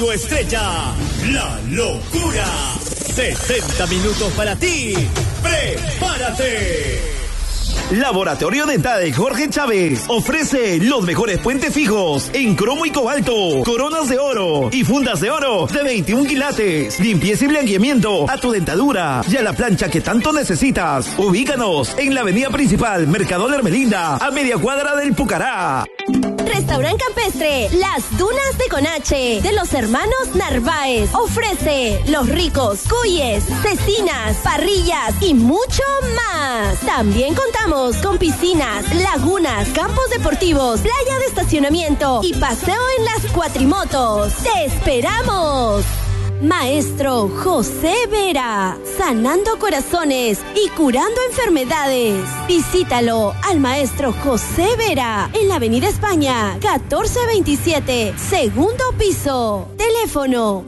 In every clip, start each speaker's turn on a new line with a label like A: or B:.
A: Auto Estrella, la locura. 60 minutos para ti. ¡Prepárate! Laboratorio Dental Jorge Chávez ofrece los mejores puentes fijos en cromo y cobalto, coronas de oro y fundas de oro de 21 quilates, limpieza y blanqueamiento a tu dentadura y a la plancha que tanto necesitas. Ubícanos en la avenida principal, Mercado Hermelinda, a media cuadra del Pucará.
B: Restaurante Campestre, Las Dunas de Conache, de los hermanos Narváez, ofrece los ricos cuyes, cecinas, parrillas y mucho más. También contamos con piscinas, lagunas, campos deportivos, playa de estacionamiento y paseo en las cuatrimotos. ¡Te esperamos! Maestro José Vera, sanando corazones y curando enfermedades. Visítalo al Maestro José Vera en la Avenida España, 1427, segundo piso. Teléfono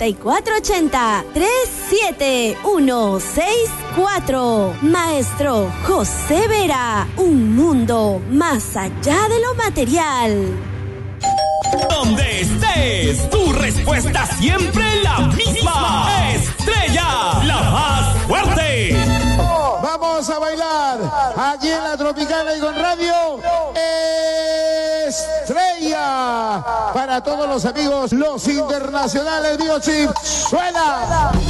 B: 9480-37164. Maestro José Vera, un mundo más allá de lo material.
A: Donde estés, tu respuesta siempre la misma. Estrella, la más fuerte.
C: Vamos a bailar aquí en la Tropicana y con Radio Estrella. Para todos los amigos, los internacionales, Biochip, suena.